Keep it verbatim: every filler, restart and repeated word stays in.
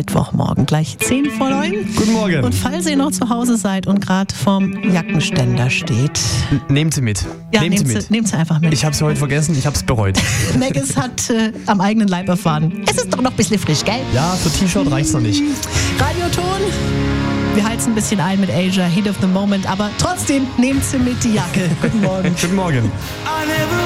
Mittwochmorgen. Gleich zehn vor neun. Guten Morgen. Und falls ihr noch zu Hause seid und gerade vorm Jackenständer steht. N- nehmt sie mit. Ja, nehmt sie nehmt mit. sie, nehmt sie einfach mit. Ich habe sie heute vergessen, ich habe es bereut. Neggis hat äh, am eigenen Leib erfahren. Es ist doch noch ein bisschen frisch, gell? Ja, für T-Shirt reicht's noch nicht. Radioton. Wir heizen ein bisschen ein mit Asia, Heat of the Moment, aber trotzdem nehmt sie mit die Jacke. Guten Morgen. Guten Morgen.